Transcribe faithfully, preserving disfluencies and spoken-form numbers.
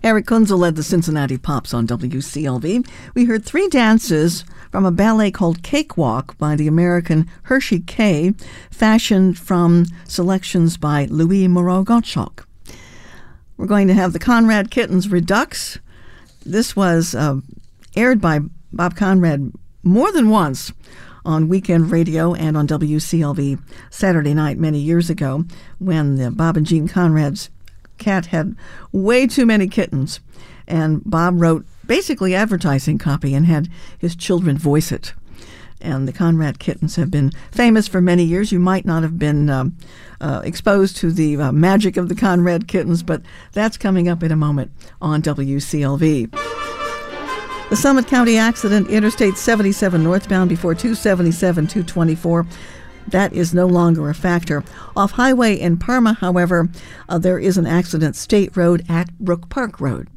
Eric Kunzel led the Cincinnati Pops on W C L V. We heard three dances from a ballet called Cakewalk by the American Hershey Kay, fashioned from selections by Louis Moreau-Gottschalk. We're going to have the Conrad Kittens Redux. This was uh, aired by Bob Conrad more than once on weekend radio and on W C L V Saturday night many years ago, when the Bob and Jean Conrad's cat had way too many kittens. And Bob wrote basically advertising copy and had his children voice it. And the Conrad Kittens have been famous for many years. You might not have been um, uh, exposed to the uh, magic of the Conrad Kittens, but that's coming up in a moment on W C L V. The Summit County accident, Interstate seventy-seven northbound before two seventy-seven, two twenty-four. That is no longer a factor. Off highway in Parma, however, uh, there is an accident, State Road at Brook Park Road.